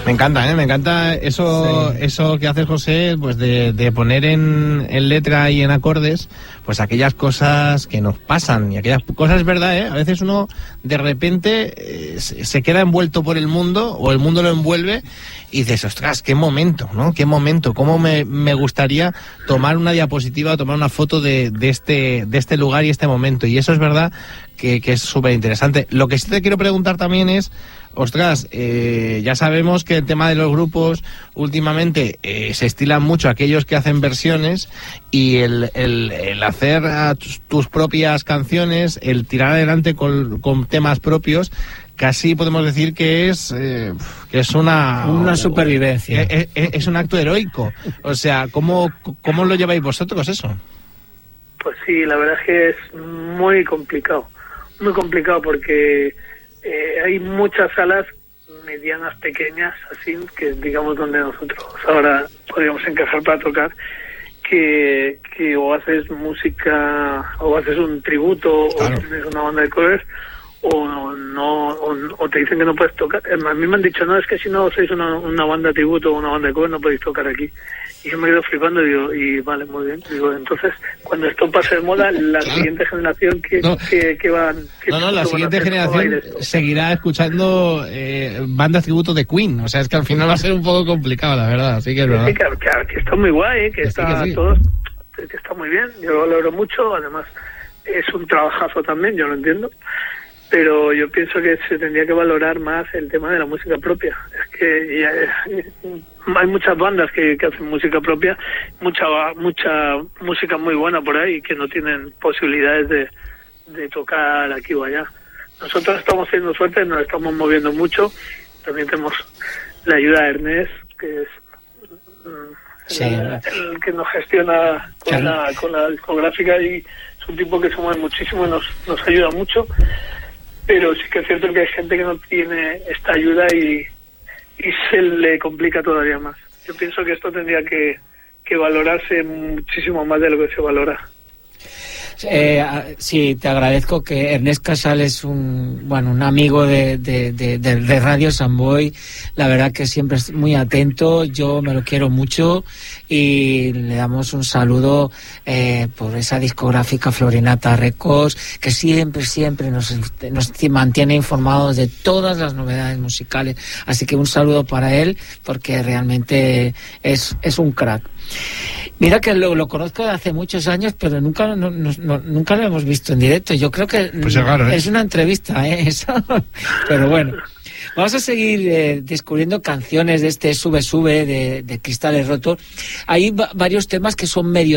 Me encanta eso que haces, José, pues de poner en letra y en acordes pues aquellas cosas que nos pasan, y aquellas cosas, es verdad, a veces uno de repente se queda envuelto por el mundo, o el mundo lo envuelve, y dices, ostras, qué momento, ¿no? Qué momento, cómo me gustaría tomar una diapositiva, tomar una foto de este lugar y este momento, y eso es verdad que es súper interesante. Lo que sí te quiero preguntar también es, ostras, ya sabemos que el tema de los grupos últimamente se estilan mucho aquellos que hacen versiones, y el hacer tus propias canciones, el tirar adelante con temas propios, casi podemos decir que es una supervivencia. Es un acto heroico. O sea, ¿cómo lo lleváis vosotros eso? Pues sí, la verdad es que es muy complicado porque hay muchas salas medianas, pequeñas, así, que digamos donde nosotros ahora podríamos encajar para tocar, que o haces música, o haces un tributo, claro, o tienes una banda de covers, o te dicen que no puedes tocar. A mí me han dicho, no, es que si no sois una banda de tributo o una banda de covers no podéis tocar aquí. Y yo me quedo flipando y digo, y vale, muy bien. Digo, entonces, cuando esto pase de moda, la siguiente generación la siguiente generación seguirá escuchando bandas tributo de Queen. O sea, es que al final va a ser un poco complicado, la verdad. Así que es verdad. Sí, que está muy guay, que está sí. Todos, que está muy bien. Yo lo valoro mucho. Además, es un trabajazo también, yo lo entiendo. Pero yo pienso que se tendría que valorar más el tema de la música propia. Es que hay muchas bandas que hacen música propia, mucha música muy buena por ahí, que no tienen posibilidades de tocar aquí o allá. Nosotros estamos teniendo suerte, nos estamos moviendo mucho. También tenemos la ayuda de Ernest, que es el que nos gestiona con la discográfica, y es un tipo que se mueve muchísimo y nos ayuda mucho. Pero sí que es cierto que hay gente que no tiene esta ayuda y se le complica todavía más. Yo pienso que esto tendría que valorarse muchísimo más de lo que se valora. Sí, te agradezco que Ernest Casal es un amigo de Radio Samboy. La verdad que siempre es muy atento, yo me lo quiero mucho, y le damos un saludo por esa discográfica Florinata Records, que siempre nos mantiene informados de todas las novedades musicales. Así que un saludo para él, porque realmente es un crack. Mira que lo conozco de hace muchos años, pero nunca lo hemos visto en directo. Yo creo que pues es raro, es una entrevista, eso. Pero bueno, vamos a seguir descubriendo canciones de este Sube de Cristales Rotos. Hay varios temas que son medio